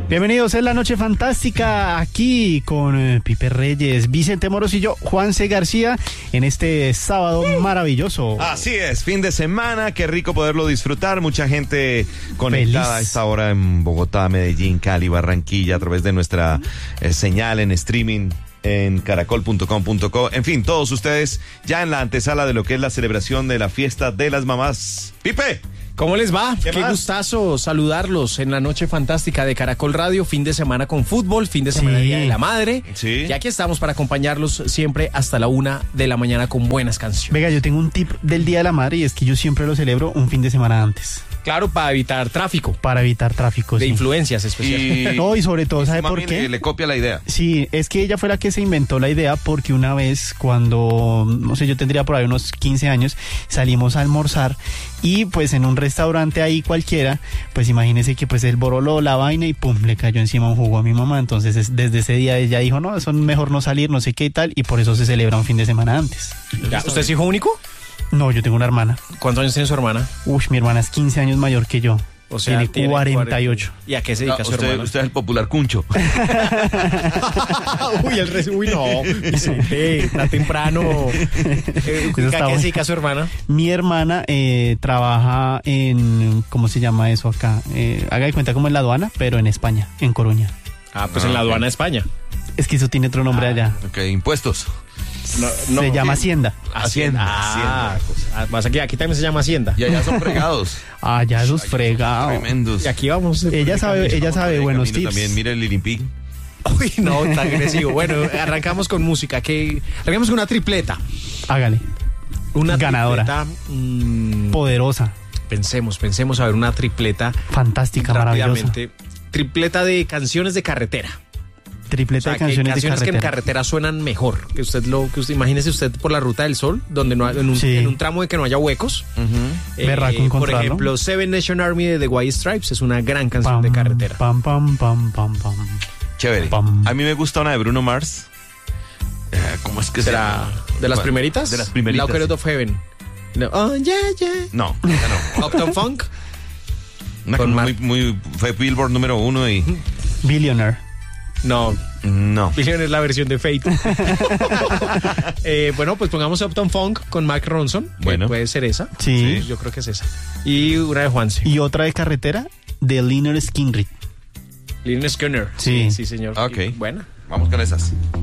Bienvenidos, es la Noche Fantástica aquí con Pipe Reyes, Vicente Moros y yo, Juanse García, en este sábado maravilloso. Así es, fin de semana, qué rico poderlo disfrutar. Mucha gente conectada Feliz. a esta hora en Bogotá, Medellín, Cali, Barranquilla, a través de nuestra señal en streaming en caracol.com.co. En fin, todos ustedes ya en la antesala de lo que es la celebración de la fiesta de las mamás. ¡Pipe! ¿Cómo les va? Qué más? gustazo saludarlos en la Noche Fantástica de Caracol Radio, fin de semana con fútbol, fin de semana Sí. Día de la Madre. Sí. Y aquí estamos para acompañarlos siempre hasta la 1 de la mañana con buenas canciones. Venga, yo tengo un tip del Día de la Madre y es que yo siempre lo celebro un fin de semana antes, Claro, para evitar tráfico para evitar tráfico. de sí. influencias especialmente. No, y sobre todo, ¿sabe su por mami qué? le copia la idea. Sí, es que ella fue la que se inventó la idea porque una vez cuando, no sé, yo tendría por ahí unos 15 años, salimos a almorzar y pues en un restaurante ahí cualquiera, pues imagínese que pues él boroló la vaina y pum, le cayó encima un jugo a mi mamá. Entonces desde ese día ella dijo, no, eso es mejor no salir, no sé qué y tal, y por eso se celebra un fin de semana antes. Ya, ¿usted es hijo único? No, yo tengo una hermana. ¿Cuántos años tiene su hermana? Uy, mi hermana es 15 años mayor que yo. O sea, tiene 48. ¿Y a qué se dedica su hermana? Usted es el popular cuncho. Uy, no, Vicente, está temprano. ¿A qué se dedica su hermana? Mi hermana trabaja en, ¿cómo se llama eso acá? Haga de cuenta como en la aduana, pero en España, en Coruña. Ah, pues en la aduana de España. Es que eso tiene otro nombre allá. Ok, impuestos. Se llama Hacienda. Hacienda. Más aquí también se llama Hacienda. Y allá son fregados. Ah, ya esos fregados. Tremendos. Y aquí vamos. Ella sabe buenos Camino tips. También, mire el Lilimpig. Uy, no, tan agresivo. Bueno, arrancamos con música. Arrancamos con una tripleta. Hágale. Una Ganadora. Tripleta, Poderosa, pensemos a ver una tripleta fantástica, maravillosa. rápidamente. Tripleta de canciones de carretera. Tripleta O sea, de canciones de que en carretera. carretera suenan mejor. Que usted imagínese usted por la Ruta del Sol, donde no hay, Sí. en un tramo de que no haya huecos. Berraco Por encontrarlo. ejemplo, Seven Nation Army de The White Stripes es una gran canción de carretera. Pam, pam, pam, pam, pam. Chévere. Pam. A mí me gusta una de Bruno Mars. ¿Cómo es que ¿Será de las ¿Cuál? primeritas? De las primeritas. Locked of Heaven. No. Oh, yeah. No, ya no. Uptown Funk. Una Con que fue Billboard número 1 y... Billionaire. No. No. Billion es la versión de Fate. Bueno, pues pongamos Uptown Funk con Mark Ronson. Bueno. Puede ser esa. Sí. Yo creo que es esa. Y una de Juanse. Y otra de carretera de Lynyrd Skynyrd. Lynyrd Skynyrd. Sí. Sí, señor. Ok. Buena. Vamos con esas.